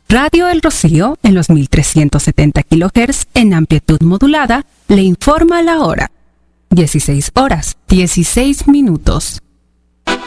Radio El Rocío, en los 1370 kHz en amplitud modulada, le informa la hora. 16 horas, 16 minutos.